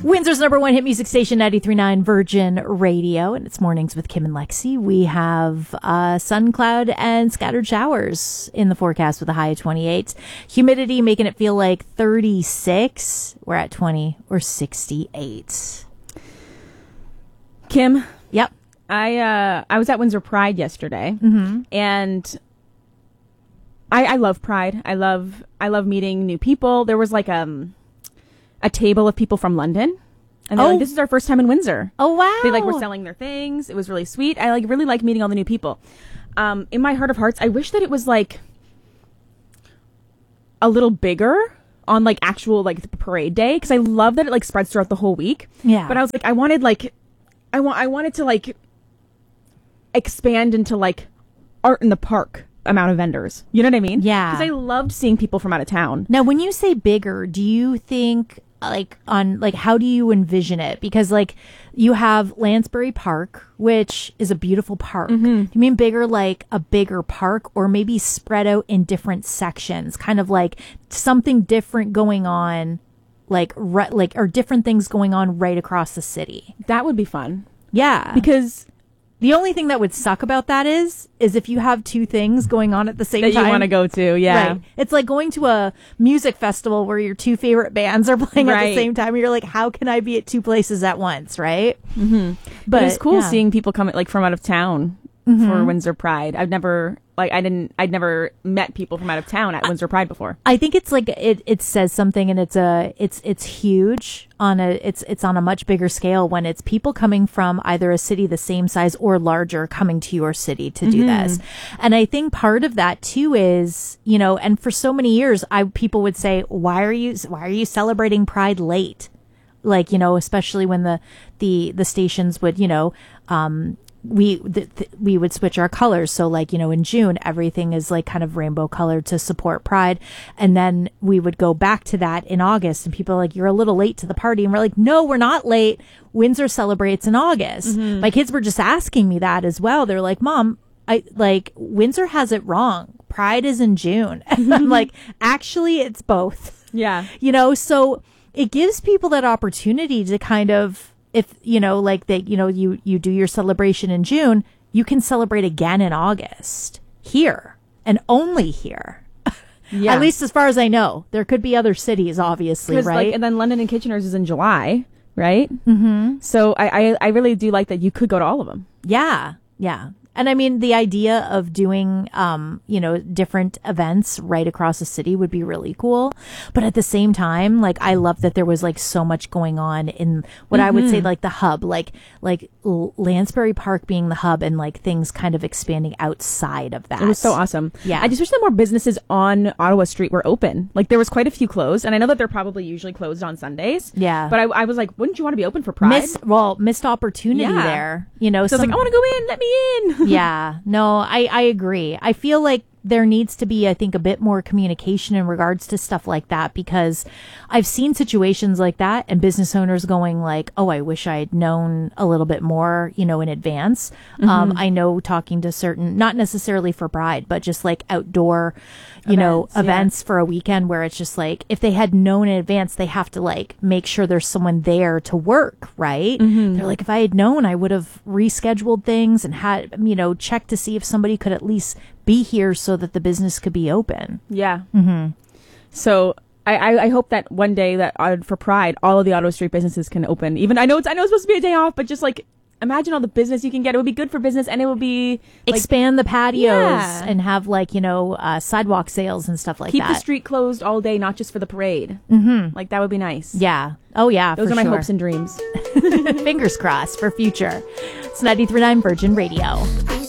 Windsor's number one hit music station, 93.9 Virgin Radio, and it's Mornings with Kim and Lexi. We have sun, cloud, and scattered showers in the forecast with a high of 28. Humidity making it feel like 36. We're at 20 or 68. Kim? Yep. I was at Windsor Pride yesterday, and I love Pride. I love meeting new people. There was like a table of people from London, and they're like, this is our first time in Windsor. Oh, wow. They were selling their things. It was really sweet. I really like meeting all the new people. In my heart of hearts, I wish that it was like a little bigger on like actual like the parade day, because I love that it like spreads throughout the whole week. Yeah. But I was like, I wanted to like expand into like art in the park amount of vendors. You know what I mean? Yeah. Because I loved seeing people from out of town. Now, when you say bigger, do you think how do you envision it? Because like you have Lansbury Park, which is a beautiful park. Do you mean bigger, like a bigger park, or maybe spread out in different sections, kind of like something different going on, or different things going on right across the city? That would be fun. Yeah. Because the only thing that would suck about that is if you have two things going on at the same time that you want to go to. Yeah. Right. It's like going to a music festival where your two favorite bands are playing at the same time. And you're like, how can I be at two places at once? Right. But it's cool seeing people come like from out of town for Windsor Pride. I'd never met people from out of town at Windsor Pride before. I think it's like it says something, and it's huge it's on a much bigger scale when it's people coming from either a city the same size or larger coming to your city to do this. And I think part of that too is, and for so many years people would say, why are you celebrating Pride late? Like, especially when the stations would, we would switch our colors. So like, in June, everything is like kind of rainbow colored to support Pride. And then we would go back to that in August, and people are like, you're a little late to the party. And we're like, no, we're not late. Windsor celebrates in August. My kids were just asking me that as well. They're like, Mom, Windsor has it wrong. Pride is in June. And I'm like, actually, it's both. Yeah. So it gives people that opportunity to kind of, if, you do your celebration in June, you can celebrate again in August here, and only here. Yeah. At least as far as I know. There could be other cities, obviously, right? And then London and Kitchener's is in July, right? So I really do like that you could go to all of them. Yeah. Yeah. And I mean, the idea of doing, different events right across the city would be really cool. But at the same time, like, I love that there was like so much going on in what I would say like the hub, like Lansbury Park being the hub, and like things kind of expanding outside of that. It was so awesome. Yeah. I just wish that more businesses on Ottawa Street were open. Like, there was quite a few closed, and I know that they're probably usually closed on Sundays. Yeah. But I was like, wouldn't you want to be open for Pride? Missed opportunity there. So I was like, I want to go in. Let me in. Yeah, no, I agree. I feel like there needs to be, I think, a bit more communication in regards to stuff like that, because I've seen situations like that and business owners going like, oh, I wish I had known a little bit more, in advance. I know talking to certain, not necessarily for Pride, but just like outdoor, events for a weekend, where it's just like, if they had known in advance, they have to like make sure there's someone there to work, right? They're like, if I had known, I would have rescheduled things and had, checked to see if somebody could at least be here so that the business could be open. Yeah. So I hope that one day that for Pride, all of the Ottawa Street businesses can open. Even I know it's supposed to be a day off, but just like, imagine all the business you can get. It would be good for business, and it would be like, expand the patios and have like, sidewalk sales and stuff like that. Keep the street closed all day, not just for the parade. Like, that would be nice. Yeah. Oh yeah. Those are my hopes and dreams. Fingers crossed for future. It's 93.9 Virgin Radio.